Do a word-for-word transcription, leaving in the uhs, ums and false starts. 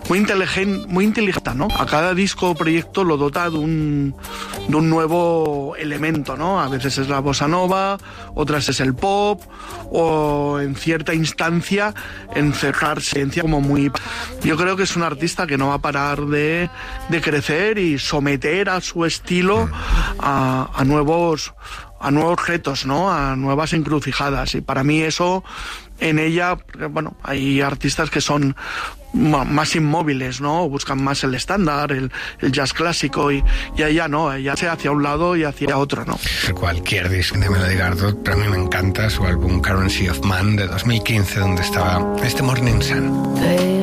muy inteligente, muy inteligente, ¿no? A cada disco o proyecto lo dota de un, de un nuevo elemento, ¿no? A veces es la bossa nova, otras es el pop, o en cierta instancia encerrarse como muy... Yo creo que es un artista que no va a parar de, de crecer y someter a su estilo a, a nuevos a nuevos retos, ¿no? A nuevas encrucijadas, y para mí eso en ella, bueno, hay artistas que son más inmóviles, ¿no? Buscan más el estándar, el, el jazz clásico, y, y ella no, ella se hacia un lado y hacia otro, ¿no? Cualquier disco de Melody Gardot, pero a mí me encanta su álbum Currency of Man de dos mil quince, donde estaba este Morning Sun.